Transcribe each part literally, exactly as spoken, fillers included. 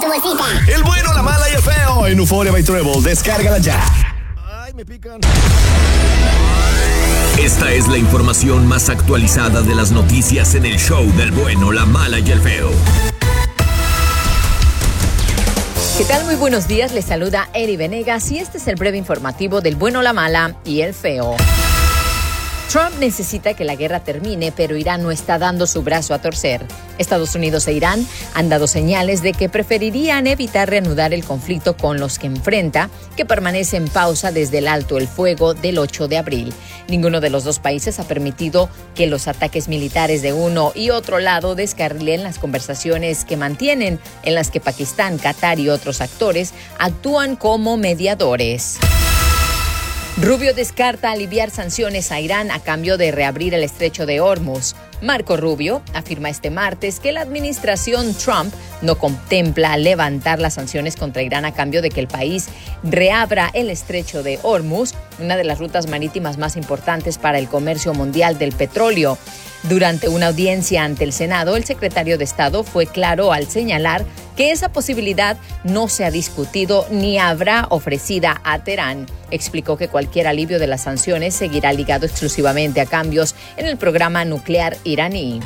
famosita. El bueno, la mala y el feo en Euphoria by Treble. Descárgala ya. Ay, me pican. Esta es la información más actualizada de las noticias en el show del bueno, la mala y el feo. ¿Qué tal? Muy buenos días, les saluda Eri Venegas y este es el breve informativo del bueno, la mala y el feo. Trump necesita que la guerra termine, pero Irán no está dando su brazo a torcer. Estados Unidos e Irán han dado señales de que preferirían evitar reanudar el conflicto con los que enfrenta, que permanece en pausa desde el alto el fuego del ocho de abril. Ninguno de los dos países ha permitido que los ataques militares de uno y otro lado descarrilen las conversaciones que mantienen, en las que Pakistán, Qatar y otros actores actúan como mediadores. Rubio descarta aliviar sanciones a Irán a cambio de reabrir el estrecho de Hormuz. Marco Rubio afirma este martes que la administración Trump no contempla levantar las sanciones contra Irán a cambio de que el país reabra el estrecho de Hormuz, una de las rutas marítimas más importantes para el comercio mundial del petróleo. Durante una audiencia ante el Senado, el secretario de Estado fue claro al señalar que esa posibilidad no se ha discutido ni habrá ofrecida a Teherán. Explicó que cualquier alivio de las sanciones seguirá ligado exclusivamente a cambios en el programa nuclear iraní.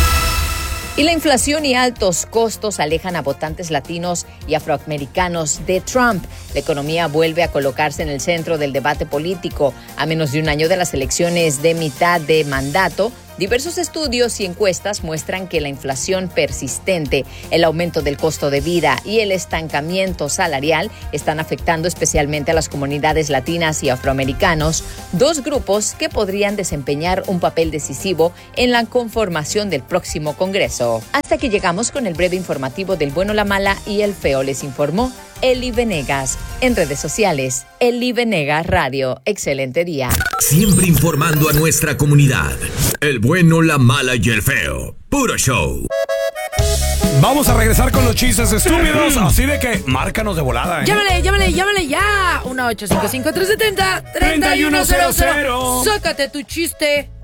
Y la inflación y altos costos alejan a votantes latinos y afroamericanos de Trump. La economía vuelve a colocarse en el centro del debate político. A menos de un año de las elecciones de mitad de mandato, diversos estudios y encuestas muestran que la inflación persistente, el aumento del costo de vida y el estancamiento salarial están afectando especialmente a las comunidades latinas y afroamericanos, dos grupos que podrían desempeñar un papel decisivo en la conformación del próximo Congreso. Hasta que llegamos con el breve informativo del bueno, la mala y el feo. Les informó Eli Venegas. En redes sociales, Eli Venegas Radio. Excelente día. Siempre informando a nuestra comunidad. El bueno, la mala y el feo. Puro show. Vamos a regresar con los chistes estúpidos, así de que márcanos de volada, ¿eh? Llámale, llámale, llámale ya. uno ocho cinco cinco tres siete cero tres uno cero cero. Sácate tu chiste.